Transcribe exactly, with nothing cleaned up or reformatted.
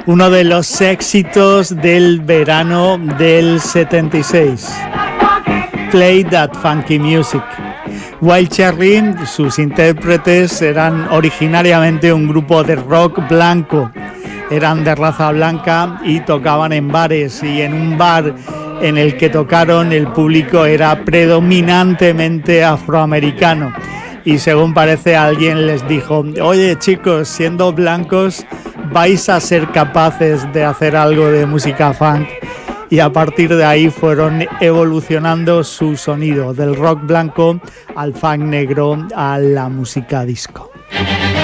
uno de los éxitos del verano del setenta y seis. Play That Funky Music. Wild Cherry, sus intérpretes eran originariamente un grupo de rock blanco. Eran de raza blanca y tocaban en bares, y en un bar en el que tocaron el público era predominantemente afroamericano. Y según parece, alguien les dijo: oye chicos, siendo blancos vais a ser capaces de hacer algo de música funk. Y a partir de ahí fueron evolucionando su sonido, del rock blanco al funk negro, a la música disco.